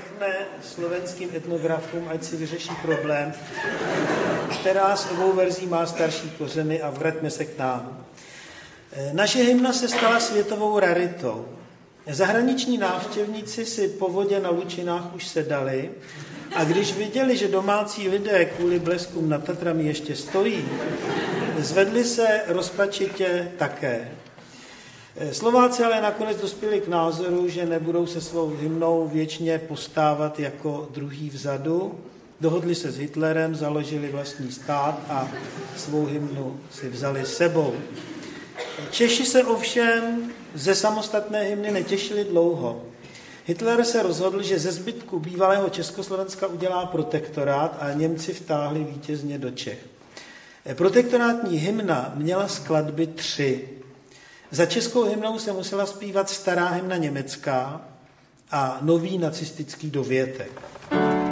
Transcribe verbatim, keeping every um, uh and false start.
řekne slovenským etnografům, ať si vyřeší problém, která z obou verzí má starší kořeny, a vraťme se k nám. Naše hymna se stala světovou raritou. Zahraniční návštěvníci si po vodě na Lučinách už sedali, a když viděli, že domácí lidé kvůli bleskům nad Tatrami ještě stojí, zvedli se rozpačitě také. Slováci ale nakonec dospěli k názoru, že nebudou se svou hymnou věčně postávat jako druhý vzadu. Dohodli se s Hitlerem, založili vlastní stát a svou hymnu si vzali sebou. Češi se ovšem ze samostatné hymny netěšili dlouho. Hitler se rozhodl, že ze zbytku bývalého Československa udělá protektorát, a Němci vtáhli vítězně do Čech. Protektorátní hymna měla skladby tři. Za českou hymnou se musela zpívat stará hymna německá a nový nacistický dovětek.